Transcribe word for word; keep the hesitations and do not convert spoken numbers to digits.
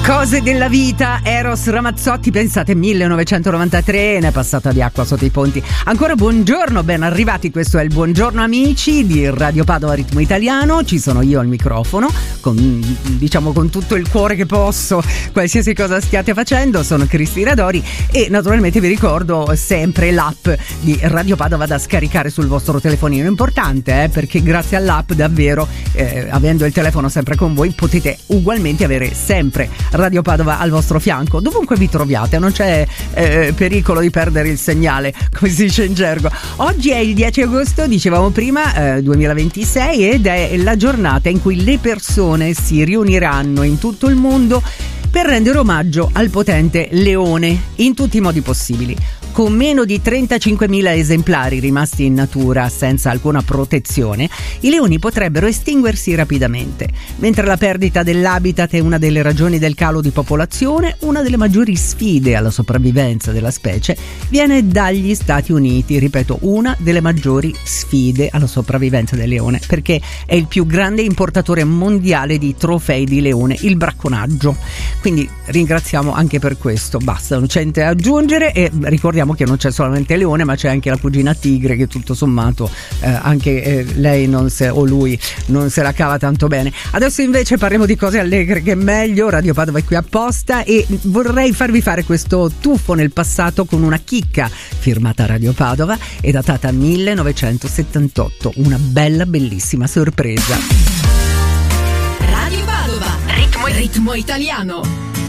Cose della vita, Eros Ramazzotti, pensate millenovecentonovantatré, ne è passata di acqua sotto i ponti. Ancora buongiorno, ben arrivati, questo è il Buongiorno Amici di Radio Padova Ritmo Italiano, ci sono io al microfono, con, diciamo con tutto il cuore che posso, qualsiasi cosa stiate facendo, sono Cristina Dori e naturalmente vi ricordo sempre l'app di Radio Padova da scaricare sul vostro telefonino, importante eh, perché grazie all'app davvero, eh, avendo il telefono sempre con voi, potete ugualmente avere sempre Radio Padova al vostro fianco, dovunque vi troviate, non c'è eh, pericolo di perdere il segnale, come si dice in gergo. Oggi è il dieci agosto, dicevamo prima, eh, duemilaventisei, ed è la giornata in cui le persone si riuniranno in tutto il mondo per rendere omaggio al potente leone in tutti i modi possibili. Con meno di trentacinquemila esemplari rimasti in natura senza alcuna protezione, i leoni potrebbero estinguersi rapidamente. Mentre la perdita dell'habitat è una delle ragioni del calo di popolazione, una delle maggiori sfide alla sopravvivenza della specie viene dagli Stati Uniti. Ripeto, una delle maggiori sfide alla sopravvivenza del leone, perché è il più grande importatore mondiale di trofei di leone, il bracconaggio. Quindi ringraziamo anche per questo. Basta, non c'è niente da aggiungere e ricordiamo che non c'è solamente leone, ma c'è anche la cugina tigre che tutto sommato eh, anche eh, lei non se, o lui non se la cava tanto bene. Adesso invece parliamo di cose allegre, che è meglio. Radio Padova è qui apposta e vorrei farvi fare questo tuffo nel passato con una chicca firmata Radio Padova e datata millenovecentosettantotto, una bella bellissima sorpresa. Radio Padova, ritmo, ritmo italiano.